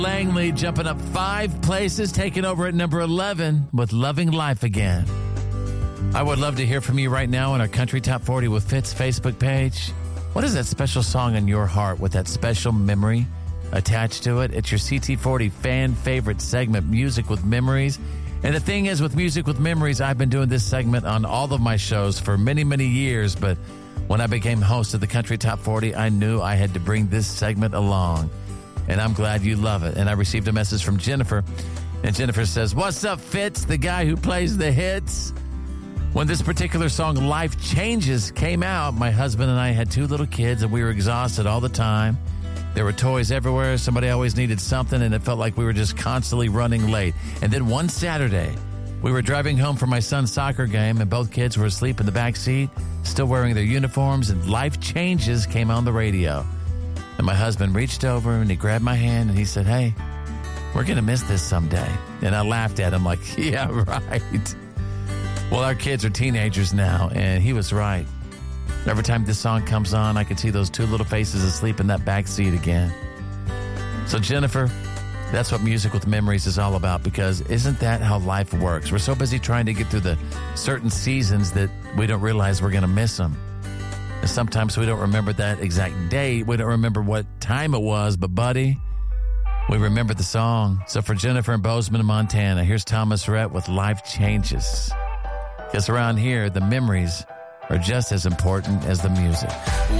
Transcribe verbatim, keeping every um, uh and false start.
Langley jumping up five places, taking over at number eleven with Loving Life Again. I would love to hear from you right now on our Country Top forty with Fitz Facebook page. What is that special song in your heart with that special memory attached to it? It's your C T forty fan favorite segment, Music with Memories. And the thing is, with Music with Memories, I've been doing this segment on all of my shows for many, many years. But when I became host of the Country Top forty, I knew I had to bring this segment along. And I'm glad you love it. And I received a message from Jennifer. And Jennifer says, "What's up, Fitz, the guy who plays the hits? When this particular song, Life Changes, came out, my husband and I had two little kids, and we were exhausted all the time. There were toys everywhere. Somebody always needed something, and it felt like we were just constantly running late. And then one Saturday, we were driving home from my son's soccer game, and both kids were asleep in the back seat, still wearing their uniforms, and Life Changes came on the radio. And my husband reached over, and he grabbed my hand, and he said, 'Hey, we're going to miss this someday.' And I laughed at him like, 'Yeah, right.' Well, our kids are teenagers now, and he was right. Every time this song comes on, I can see those two little faces asleep in that back seat again." So, Jennifer, that's what Music with Memories is all about, because isn't that how life works? We're so busy trying to get through the certain seasons that we don't realize we're going to miss them. And sometimes we don't remember that exact date. We don't remember what time it was, but, buddy, we remember the song. So for Jennifer in Bozeman, Montana, here's Thomas Rhett with Life Changes. Because around here, the memories are just as important as the music.